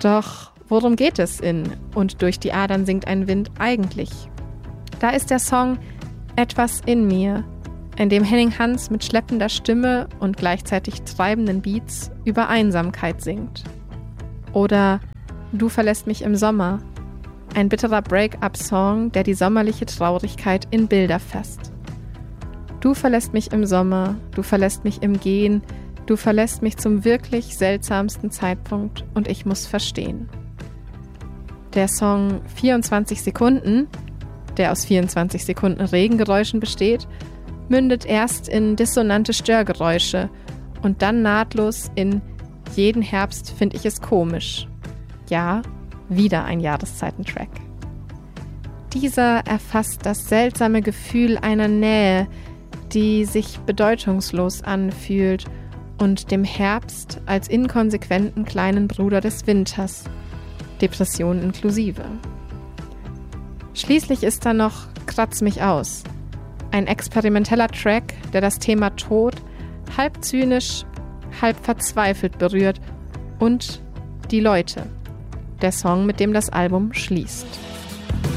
Doch worum geht es in Und durch die Adern singt ein Wind eigentlich? Da ist der Song Etwas in mir, in dem Henning Hans mit schleppender Stimme und gleichzeitig treibenden Beats über Einsamkeit singt. Oder Du verlässt mich im Sommer, ein bitterer Break-up-Song, der die sommerliche Traurigkeit in Bilder fasst. Du verlässt mich im Sommer, du verlässt mich im Gehen, du verlässt mich zum wirklich seltsamsten Zeitpunkt und ich muss verstehen. Der Song 24 Sekunden, der aus 24 Sekunden Regengeräuschen besteht, mündet erst in dissonante Störgeräusche und dann nahtlos in Jeden Herbst find ich es komisch. Ja, wieder ein Jahreszeitentrack. Dieser erfasst das seltsame Gefühl einer Nähe, die sich bedeutungslos anfühlt und dem Herbst als inkonsequenten kleinen Bruder des Winters, Depressionen inklusive. Schließlich ist da noch Kratz mich aus, ein experimenteller Track, der das Thema Tod halb zynisch, halb verzweifelt berührt und die Leute, der Song, mit dem das Album schließt.